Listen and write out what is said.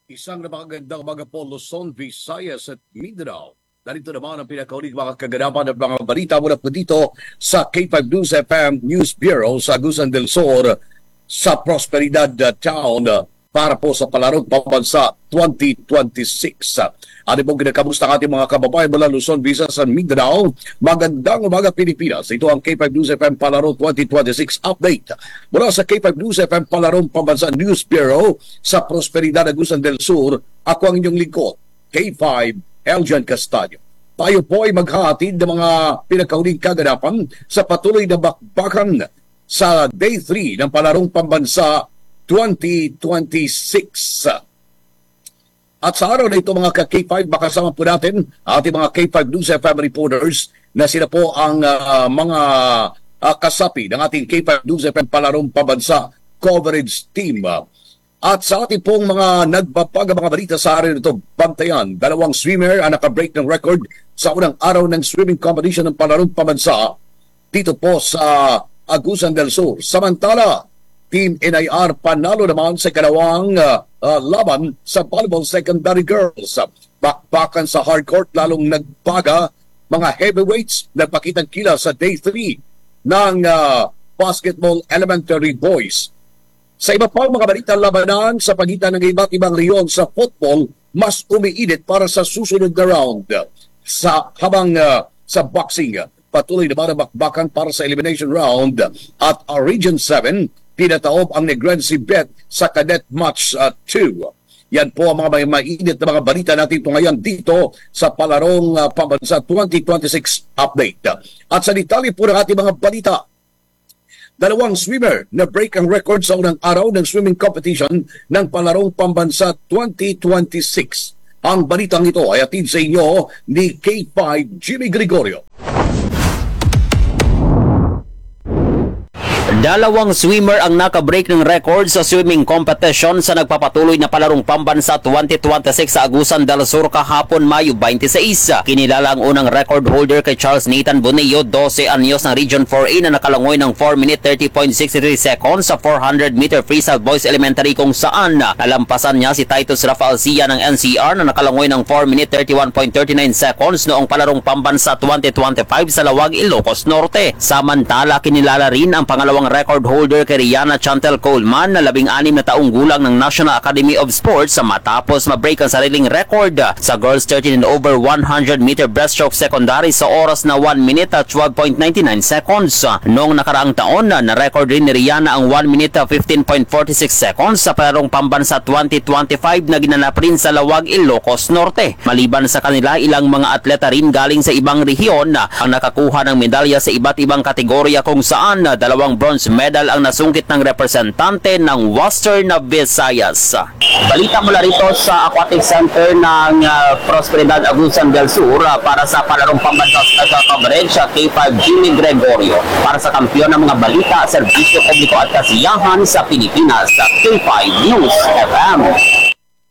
Isang napakagandang mga po Luzon, Visayas at Mindanao. Narito naman ang pinakauling mga kaganapan at mga balita mula po dito sa K5 News FM News Bureau sa Agusan del Sur sa Prosperidad Town para po sa palarong pambansa 2026. Ano pong kinakamusta ang ating mga kababayan mula Luzon, Visayas at Mindanao? Magandang umaga Pilipinas. Ito ang K5 News FM Palaro 2026 update. Mula sa K5 News FM Palarong Pambansa News Bureau sa Prosperidad Agusan del Sur, ako ang inyong lingkod, K5 Eljan Castaño. Tayo po ay maghahatid ng mga pinakauling kaganapan sa patuloy na bakbakan sa Day 3 ng Palarong Pambansa 2026. At sa araw na ito mga ka-K5, makasama po natin ating mga K5 News FM reporters na sila po ang mga kasapi ng ating K5 News FM Palarong Pambansa coverage team. At sa ating pong mga nagpapaga mga balita sa araw nito, bantayan, dalawang swimmer ang nakabreak ng record sa unang araw ng swimming competition ng Palarong Pambansa dito po sa Agusan del Sur. Samantala, Team NIR panalo naman sa ikalawang laban sa volleyball secondary girls. Bakbakan sa hardcourt lalong nagpaga mga heavyweights nagpakitang kila sa day 3 ng basketball elementary boys. Sa iba pang mga balita labanan sa pagitan ng iba't ibang reyon sa football, mas umiinit para sa susunod na round. Habang sa boxing, patuloy naman ang bakbakan para sa elimination round at Region 7 pinataob ang Negrense Bet sa Cadet Match 2. Yan po ang mga mainit na mga balita natin ito ngayon dito sa Palarong Pambansa 2026 update. At sa detalye po ng ating mga balita, dalawang swimmer na break ang record sa unang araw ng swimming competition ng Palarong Pambansa 2026. Ang balitang ito ay atid sa inyo ni K5 Jimmy Gregorio. Dalawang swimmer ang nakabreak ng record sa swimming competition sa nagpapatuloy na Palarong Pambansa 2026 sa Agusan del Sur kahapon Mayo 26. Kinilala ang unang record holder kay Charles Nathan Bonillo, 12 anyos ng Region 4A na nakalangoy ng 4 minute 30.63 seconds sa 400 meter freestyle boys elementary kung saan nalampasan niya si Titus Rafael Sia ng NCR na nakalangoy ng 4 minute 31.39 seconds noong Palarong Pambansa 2025 sa Lawag, Ilocos Norte. Samantala, kinilala rin ang pangalawang record holder kay Rihanna Chantel Coleman na 16 na taong gulang ng National Academy of Sports sa matapos ma-break ang sariling record sa girls 13 and over 100 meter breaststroke secondary sa oras na 1 minute at 12.99 seconds. Noong nakaraang taon, na-record rin ni Rihanna ang 1 minute at 15.46 seconds sa Palarong Pambansa 2025 na ginanap rin sa Lawag, Ilocos Norte. Maliban sa kanila, ilang mga atleta rin galing sa ibang rehiyon ang nakakuha ng medalya sa iba't ibang kategorya kung saan dalawang bronze medal ang nasungkit ng representante ng Western Visayas. Balita mula rito sa Aquatic Center ng Prosperidad Agusan del Sur para sa Palarong Pambansa Special Coverage sa K5 Jimmy Gregorio. Para sa kampiyon ng mga balita, serbisyo publiko at kasiyahan sa Pilipinas, K5 News FM.